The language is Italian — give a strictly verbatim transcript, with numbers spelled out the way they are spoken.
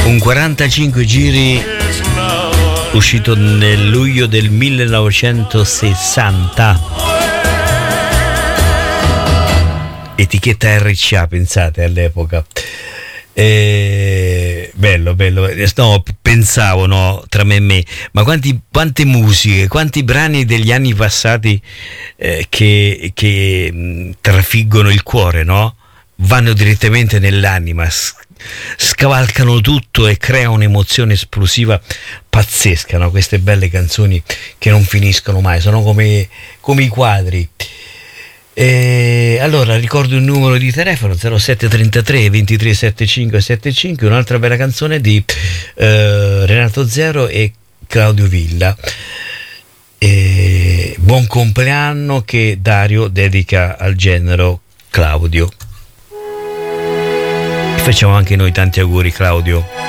Un quarantacinque giri uscito nel luglio del millenovecentosessanta, etichetta erre ci a, pensate all'epoca. Eh, bello, bello. No, pensavo, no, tra me e me, ma quanti, quante musiche, quanti brani degli anni passati eh, che, che mh, trafiggono il cuore, no? Vanno direttamente nell'anima, scavalcano tutto e creano un'emozione esplosiva pazzesca, no? Queste belle canzoni che non finiscono mai, sono come, come i quadri. E allora ricordo il numero di telefono zero sette trentatré ventitré settantacinque settantacinque, un'altra bella canzone di eh, Renato Zero e Claudio Villa. E buon compleanno che Dario dedica al genero Claudio. Facciamo anche noi tanti auguri, Claudio.